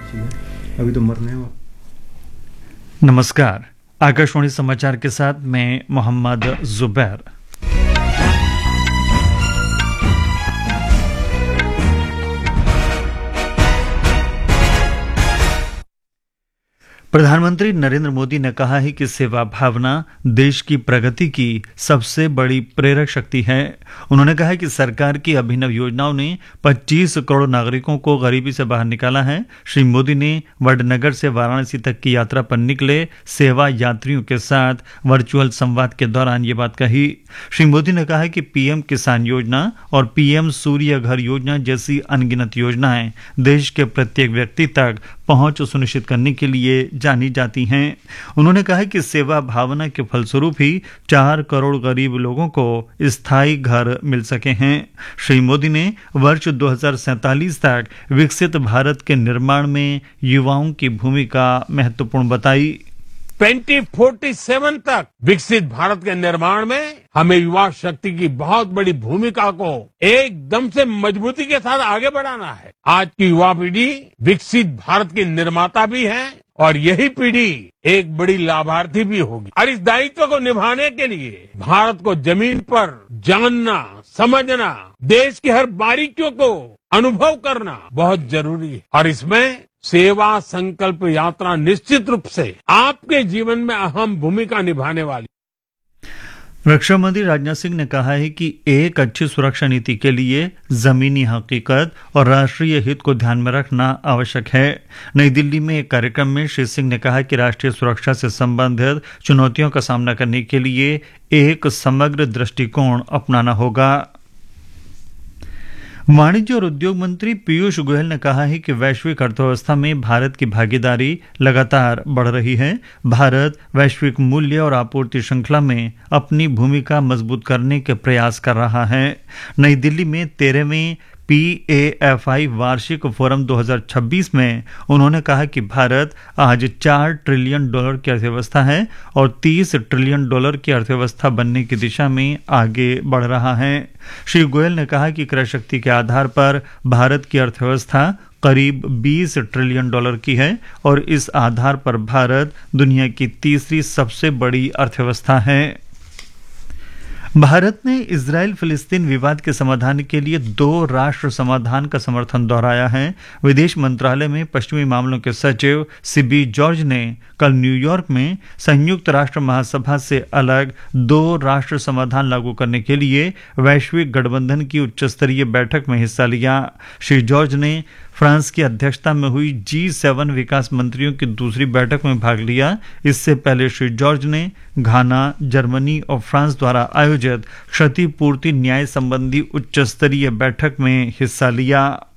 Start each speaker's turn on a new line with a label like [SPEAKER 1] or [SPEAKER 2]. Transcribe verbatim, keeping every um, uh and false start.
[SPEAKER 1] अभी तो मरने हैं।
[SPEAKER 2] नमस्कार, आकाशवाणी समाचार के साथ मैं मोहम्मद जुबैर। प्रधानमंत्री नरेंद्र मोदी ने कहा है कि सेवा भावना देश की प्रगति की सबसे बड़ी प्रेरक शक्ति है। उन्होंने कहा कि सरकार की अभिनव योजनाओं ने पच्चीस करोड़ नागरिकों को गरीबी से बाहर निकाला है। श्री मोदी ने वडनगर से वाराणसी तक की यात्रा पर निकले सेवा यात्रियों के साथ वर्चुअल संवाद के दौरान ये बात कही। श्री मोदी ने कहा कि पीएम किसान योजना और पीएम सूर्य घर योजना जैसी अनगिनत योजनाएं देश के प्रत्येक व्यक्ति तक पहुंच सुनिश्चित करने के लिए जानी जाती हैं। उन्होंने कहा कि सेवा भावना के फलस्वरूप ही चार करोड़ गरीब लोगों को स्थायी घर मिल सके हैं। श्री मोदी ने वर्ष दो हज़ार सैंतालीस तक विकसित भारत के निर्माण में युवाओं की भूमिका महत्वपूर्ण बताई।
[SPEAKER 3] ट्वेंटी फोर्टी सेवन तक विकसित भारत के निर्माण में हमें युवा शक्ति की बहुत बड़ी भूमिका को एकदम से मजबूती के साथ आगे बढ़ाना है। आज की युवा पीढ़ी विकसित भारत की निर्माता भी है और यही पीढ़ी एक बड़ी लाभार्थी भी होगी। और इस दायित्व को निभाने के लिए भारत को जमीन पर जानना, समझना, देश की हर बारीकियों को अनुभव करना बहुत जरूरी है। और इसमें सेवा संकल्प यात्रा निश्चित रूप से आपके जीवन में अहम भूमिका निभाने वाली।
[SPEAKER 2] रक्षा मंत्री राजनाथ सिंह ने कहा है कि एक अच्छी सुरक्षा नीति के लिए जमीनी हकीकत और राष्ट्रीय हित को ध्यान में रखना आवश्यक है। नई दिल्ली में एक कार्यक्रम में श्री सिंह ने कहा कि राष्ट्रीय सुरक्षा से संबंधित चुनौतियों का सामना करने के लिए एक समग्र दृष्टिकोण अपनाना होगा। वाणिज्य और उद्योग मंत्री पीयूष गोयल ने कहा है कि वैश्विक अर्थव्यवस्था में भारत की भागीदारी लगातार बढ़ रही है। भारत वैश्विक मूल्य और आपूर्ति श्रृंखला में अपनी भूमिका मजबूत करने के प्रयास कर रहा है। नई दिल्ली में तेरहवें पी ए एफ आई वार्षिक फोरम दो हज़ार छब्बीस में उन्होंने कहा कि भारत आज चार ट्रिलियन डॉलर की अर्थव्यवस्था है और तीस ट्रिलियन डॉलर की अर्थव्यवस्था बनने की दिशा में आगे बढ़ रहा है। श्री गोयल ने कहा कि क्रय शक्ति के आधार पर भारत की अर्थव्यवस्था करीब बीस ट्रिलियन डॉलर की है और इस आधार पर भारत दुनिया की तीसरी सबसे बड़ी अर्थव्यवस्था है। भारत ने इजराइल फिलिस्तीन विवाद के समाधान के लिए दो राष्ट्र समाधान का समर्थन दोहराया है। विदेश मंत्रालय में पश्चिमी मामलों के सचिव सिबी जॉर्ज ने कल न्यूयॉर्क में संयुक्त राष्ट्र महासभा से अलग दो राष्ट्र समाधान लागू करने के लिए वैश्विक गठबंधन की उच्च स्तरीय बैठक में हिस्सा लिया। श्री जॉर्ज ने फ्रांस की अध्यक्षता में हुई जी सेवन विकास मंत्रियों की दूसरी बैठक में भाग लिया। इससे पहले श्री जॉर्ज ने घाना, जर्मनी और फ्रांस द्वारा आयोजित क्षतिपूर्ति न्याय संबंधी उच्च स्तरीय बैठक में हिस्सा लिया।